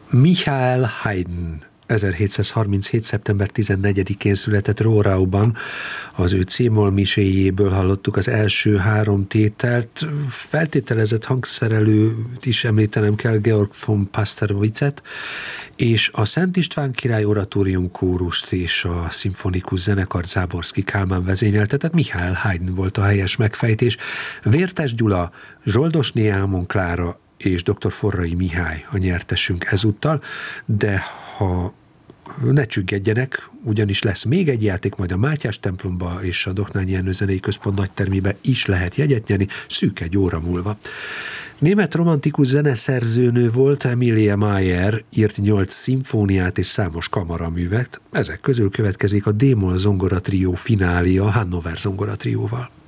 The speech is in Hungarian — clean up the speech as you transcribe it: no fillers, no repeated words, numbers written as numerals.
Michael Haydn 1737. szeptember 14-én született Rohrauban. Az ő C-moll miséjéből hallottuk az első 3 tételt. Feltételezett hangszerelőt is említenem kell, Georg von Pasterwitzet, és a Szent István király oratórium kórust és a szimfonikus zenekart Záborszky Kálmán vezényelte, tehát Michael Haydn volt a helyes megfejtés. Vértes Gyula, Zsoldosné Ámon Klára és dr. Forrai Mihály a nyertesünk ezúttal, de ha ne csüggedjenek, ugyanis lesz még egy játék, majd a Mátyás templomba és a Doknányi Ernő Zenei Központ nagytermébe is lehet jegyet nyerni, szűk egy óra múlva. Német romantikus zeneszerzőnő volt, Emilia Mayer, írt 8 szimfóniát és számos kamaraművet, ezek közül következik a D-moll zongoratrió finália Hannover zongoratrióval.